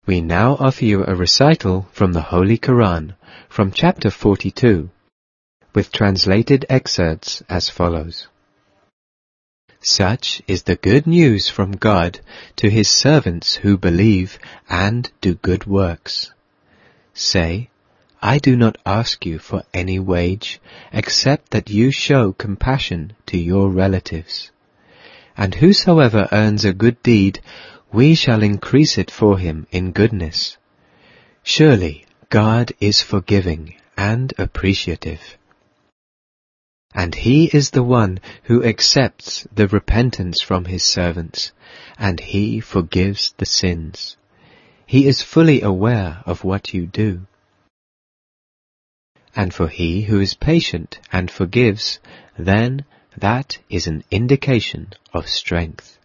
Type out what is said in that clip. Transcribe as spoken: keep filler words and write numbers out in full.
We now offer you a recital from the Holy Quran, from chapter forty-two, with translated excerpts as follows. Such is the good news from God to His servants who believe and do good works. Say, I do not ask you for any wage, except that you show compassion to your relatives. And whosoever earns a good deed, we shall increase it for him in goodness. Surely God is forgiving and appreciative. And He is the one who accepts the repentance from His servants, and He forgives the sins. He is fully aware of what you do. And for he who is patient and forgives, then that is an indication of strength.